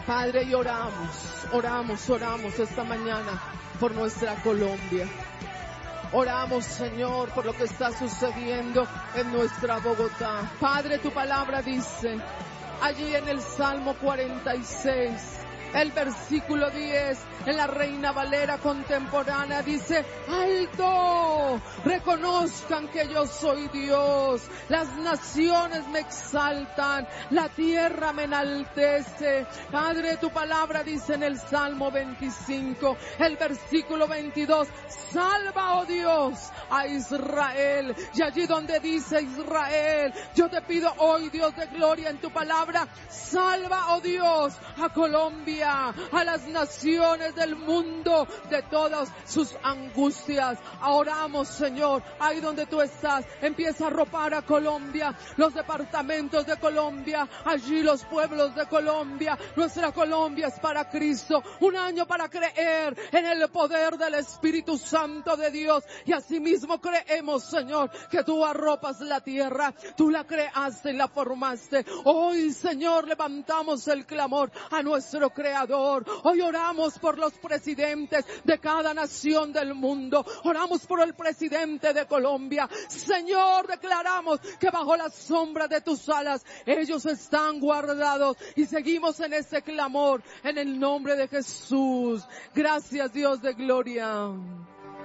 Padre, y oramos esta mañana por nuestra Colombia. Oramos, Señor, por lo que está sucediendo en nuestra Bogotá. Padre, tu palabra dice, allí en el Salmo 46, el versículo 10, en la Reina Valera contemporánea dice, alto, reconozcan que yo soy Dios, las naciones me exaltan, la tierra me enaltece. Padre, tu palabra dice en el Salmo 25, el versículo 22, salva, oh Dios, a Israel. Y allí donde dice Israel, yo te pido hoy, Dios de gloria, en tu palabra, salva, oh Dios, a Colombia, a las naciones del mundo, de todas sus angustias. Oramos, Señor, ahí donde tú estás, empieza a arropar a Colombia, los departamentos de Colombia, allí los pueblos de Colombia. Nuestra Colombia es para Cristo, un año para creer en el poder del Espíritu Santo de Dios, y asimismo creemos, Señor, que tú arropas la tierra, tú la creaste y la formaste. Hoy, Señor, levantamos el clamor a nuestro Creador. Hoy oramos por los presidentes de cada nación del mundo. Oramos por el presidente de Colombia. Señor, declaramos que bajo la sombra de tus alas ellos están guardados, y seguimos en ese clamor en el nombre de Jesús. Gracias, Dios de gloria.